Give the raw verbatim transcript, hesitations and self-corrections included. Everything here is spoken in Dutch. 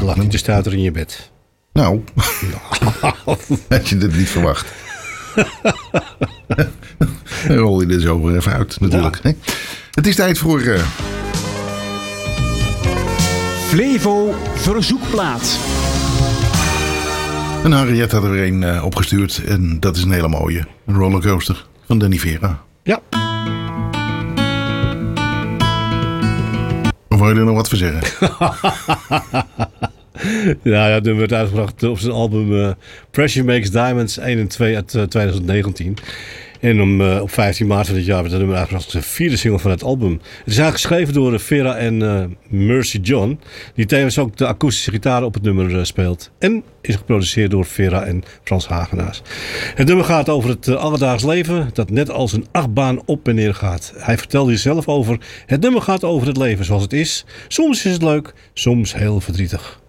lag niet te stuiteren in je bed. Nou, had je dit niet verwacht. Dan rol je er zo weer even uit natuurlijk. Ja. Het is tijd voor... Uh... Flevo Verzoekplaat. En Harriet had er weer een uh, opgestuurd. En dat is een hele mooie. Een rollercoaster van Danny Vera. Ja. Of wil je er nog wat voor zeggen? Ja, dat nummer werd uitgebracht op zijn album uh, Pressure Makes Diamonds één en twee uit uh, twintig negentien. En om, uh, op vijftien maart van dit jaar werd het nummer uitgebracht als de vierde single van het album. Het is eigenlijk geschreven door Vera en uh, Mercy John, die tevens ook de akoestische gitaar op het nummer uh, speelt. En is geproduceerd door Vera en Frans Hagenaars. Het nummer gaat over het uh, alledaags leven dat net als een achtbaan op en neer gaat. Hij vertelde hier zelf over. Het nummer gaat over het leven zoals het is. Soms is het leuk, soms heel verdrietig.